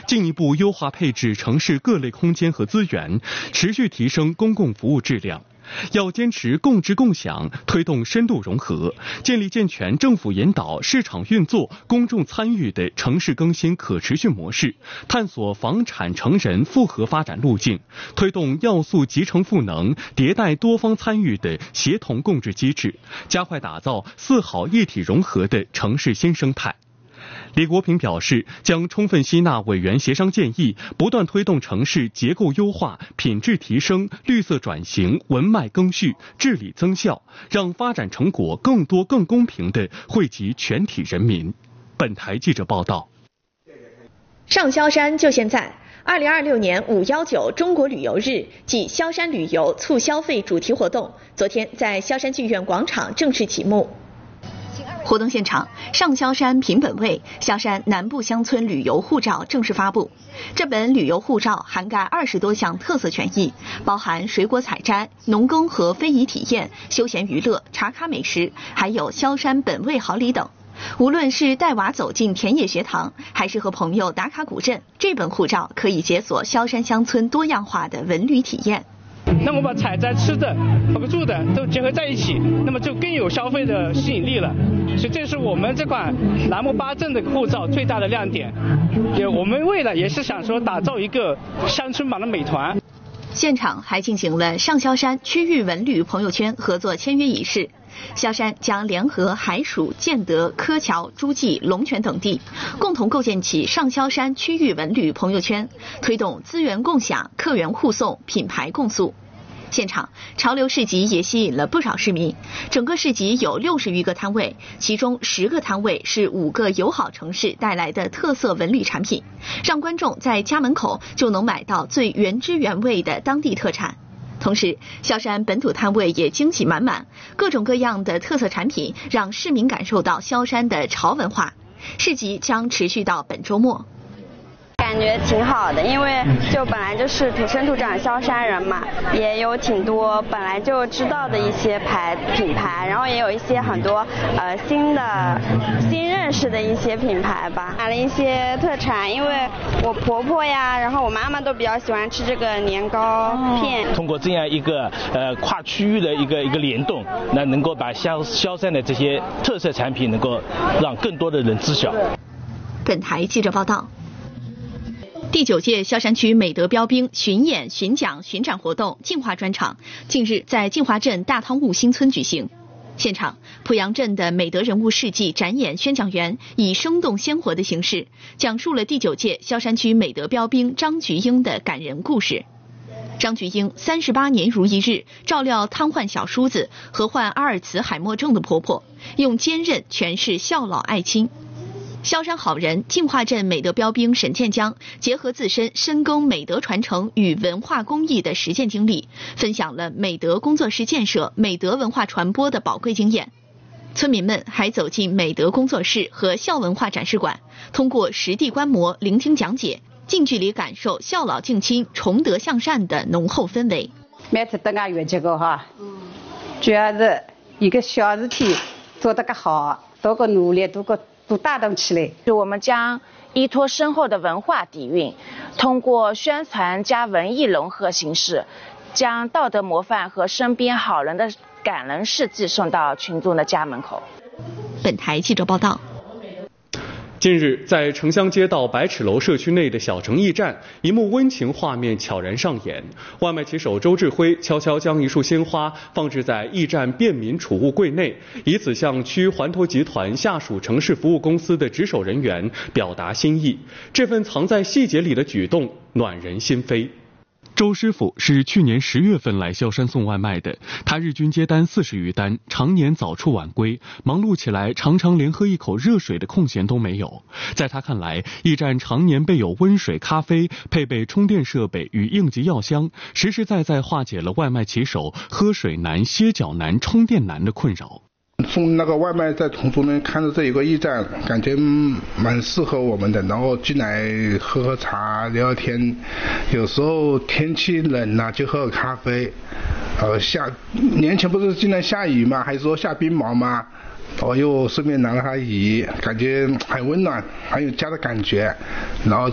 进一步优化配置城市各类空间和资源，持续提升公共服务质量。要坚持共治共享，推动深度融合，建立健全政府引导、市场运作、公众参与的城市更新可持续模式，探索房产城人复合发展路径，推动要素集成赋能、迭代多方参与的协同共治机制，加快打造四好一体融合的城市新生态。李国平表示，将充分吸纳委员协商建议，不断推动城市结构优化、品质提升、绿色转型、文脉更续、治理增效，让发展成果更多更公平地惠及全体人民。本台记者报道。 上萧山就现在，2026年519中国旅游日暨萧山旅游促消费主题活动，昨天在萧山剧院广场正式启幕。活动现场，上萧山凭本味萧山南部乡村旅游护照正式发布。这本旅游护照涵盖20多项特色权益，包含水果采摘、农耕和非遗体验、休闲娱乐、茶咖美食，还有萧山本味好礼等。无论是带娃走进田野学堂，还是和朋友打卡古镇，这本护照可以解锁萧山乡村多样化的文旅体验。 那么把采摘、吃的和住的都结合在一起，那么就更有消费的吸引力了。所以这是我们这款栏目8镇的护照最大的亮点。我们为了也是想说打造一个乡村版的美团。 现场还进行了上萧山区域文旅朋友圈合作签约仪式。萧山将联合海曙、建德、柯桥、诸暨、龙泉等地，共同构建起上萧山区域文旅朋友圈，推动资源共享、客源互送、品牌共塑。现场潮流市集也吸引了不少市民，整个市集有60余个摊位，其中10个摊位是5个友好城市带来的特色文旅产品，让观众在家门口就能买到最原汁原味的当地特产。同时，萧山本土摊位也惊喜满满，各种各样的特色产品让市民感受到萧山的潮文化。市集将持续到本周末。 感觉挺好的，因为就本来就是土生土长萧山人嘛，也有挺多本来就知道的一些品牌，然后也有一些很多新认识的一些品牌吧。买了一些特产，因为我婆婆呀，然后我妈妈都比较喜欢吃这个年糕片。 通过这样一个跨区域的一个联动，那能够把萧山的这些特色产品能够让更多的人知晓。 本台记者报道。第9届萧山区美德标兵巡演、巡讲、巡展活动净化专场近日在净化镇大汤坞新村举行。现场，濮阳镇的美德人物事迹展演宣讲员以生动鲜活的形式，讲述了第9届萧山区美德标兵张菊英的感人故事。张菊英38年如一日照料瘫痪小叔子和患阿尔茨海默症的婆婆，用坚韧诠释孝老爱亲。萧山好人净化镇美德标兵沈建江结合自身深耕美德传承与文化公益的实践经历，分享了美德工作室建设、美德文化传播的宝贵经验。村民们还走进美德工作室和孝文化展示馆，通过实地观摩、聆听讲解，近距离感受孝老敬亲、崇德向善的浓厚氛围。 每次等月结果哈，主要是一个小事体做得个好，多个努力，多带动起来。 我们将依托深厚的文化底蕴，通过宣传加文艺融合形式，将道德模范和身边好人的感人事迹送到群众的家门口。 本台记者报道。 近日，在城乡街道百尺楼社区内的小城驿站，一幕温情画面悄然上演。外卖骑手周志辉悄悄将一束鲜花放置在驿站便民储物柜内，以此向区环投集团下属城市服务公司的值守人员表达心意。这份藏在细节里的举动暖人心扉。周师傅是去年10月份来萧山送外卖的，他日均接单40余单，常年早出晚归，忙碌起来常常连喝一口热水的空闲都没有。在他看来，驿站常年备有温水、咖啡，配备充电设备与应急药箱，实实在在化解了外卖骑手喝水难、歇脚难、充电难的困扰。 送那个外卖在同族呢，看着这有个驿站，感觉蛮适合我们的，然后进来喝喝茶聊聊天，有时候天气冷了就喝个咖啡。年前不是经常下雨嘛，还说下冰雹嘛，我又顺便拿了它雨，感觉很温暖，很有家的感觉。然后